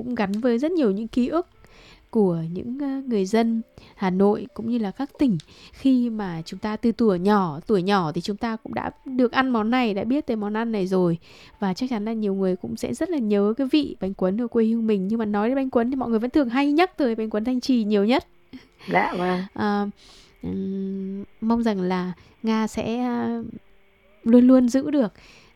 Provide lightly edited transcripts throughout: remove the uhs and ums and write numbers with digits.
cũng gắn với rất nhiều những ký ức của những người dân Hà Nội cũng như là các tỉnh. Khi mà chúng ta từ tuổi nhỏ thì chúng ta cũng đã được ăn món này, đã biết tới món ăn này rồi. Và chắc chắn là nhiều người cũng sẽ rất là nhớ cái vị bánh cuốn ở quê hương mình. Nhưng mà nói đến bánh cuốn thì mọi người vẫn thường hay nhắc tới bánh cuốn Thanh Trì nhiều nhất. Dạ vâng. À, mong rằng là Nga sẽ luôn luôn giữ được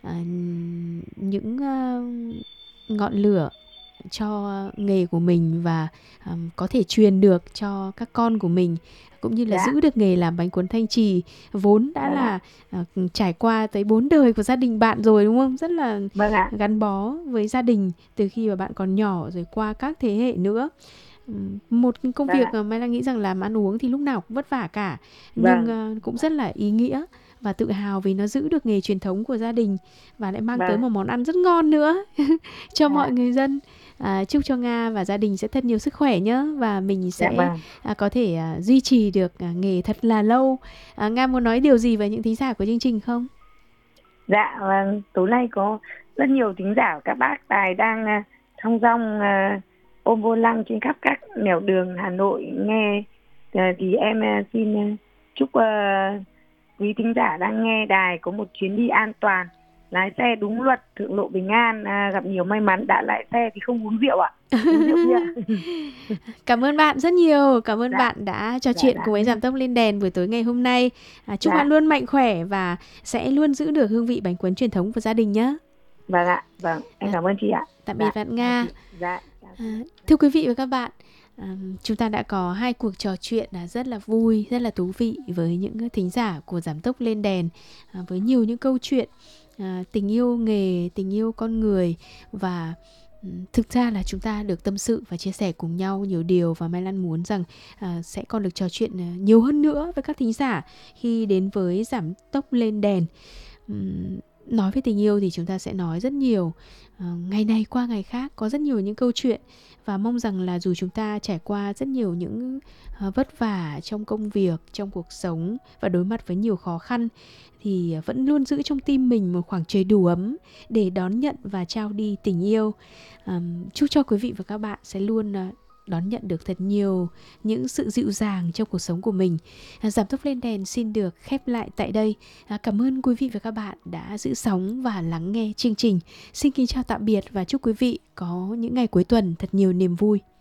những ngọn lửa cho nghề của mình và có thể truyền được cho các con của mình, cũng như là Dạ. giữ được nghề làm bánh cuốn Thanh Trì vốn đã là trải qua tới 4 đời của gia đình bạn rồi, đúng không? Rất là Vâng ạ. gắn bó với gia đình từ khi mà bạn còn nhỏ rồi qua các thế hệ nữa. Một công Vâng việc ạ. mà Mai đang nghĩ rằng làm ăn uống thì lúc nào cũng vất vả cả, Vâng. nhưng cũng rất là ý nghĩa và tự hào vì nó giữ được nghề truyền thống của gia đình và lại mang tới Vâng. một món ăn rất ngon nữa cho mọi Dạ. người dân. Chúc cho Nga và gia đình sẽ thật nhiều sức khỏe nhé, và mình Dạ sẽ vâng. có thể duy trì được nghề thật là lâu. Nga muốn nói điều gì với những thính giả của chương trình không? Dạ vâng, tối nay có rất nhiều thính giả các bác tài đang thong dong ôm vô lăng trên khắp các nẻo đường Hà Nội nghe, thì em xin chúc quý thính giả đang nghe đài có một chuyến đi an toàn, lái xe đúng luật, thượng lộ bình an, gặp nhiều may mắn. Đã lái xe thì không uống rượu ạ, uống rượu bia. Cảm ơn bạn rất nhiều. Cảm ơn Dạ. bạn đã trò Dạ. chuyện Dạ. cùng với Giảm Tốc Lên Đèn buổi tối ngày hôm nay. Chúc Dạ. bạn luôn mạnh khỏe và sẽ luôn giữ được hương vị bánh cuốn truyền thống của gia đình nhé. Vâng ạ. Vâng, em cảm ơn chị ạ. Tạm biệt bạn Nga. Dạ. Thưa quý vị và các bạn, chúng ta đã có 2 cuộc trò chuyện rất là vui, rất là thú vị với những thính giả của Giảm Tốc Lên Đèn, với nhiều những câu chuyện tình yêu nghề, tình yêu con người, và thực ra là chúng ta được tâm sự và chia sẻ cùng nhau nhiều điều, và Mai Lan muốn rằng sẽ còn được trò chuyện nhiều hơn nữa với các thính giả khi đến với Giảm Tốc Lên Đèn. Nói về tình yêu thì chúng ta sẽ nói rất nhiều, ngày này qua ngày khác, có rất nhiều những câu chuyện, và mong rằng là dù chúng ta trải qua rất nhiều những vất vả trong công việc, trong cuộc sống và đối mặt với nhiều khó khăn, thì vẫn luôn giữ trong tim mình một khoảng trời đủ ấm để đón nhận và trao đi tình yêu. Chúc cho quý vị và các bạn sẽ luôn đón nhận được thật nhiều những sự dịu dàng trong cuộc sống của mình. Giảm Tốc Lên Đèn xin được khép lại tại đây. Cảm ơn quý vị và các bạn đã giữ sóng và lắng nghe chương trình. Xin kính chào tạm biệt và chúc quý vị có những ngày cuối tuần thật nhiều niềm vui.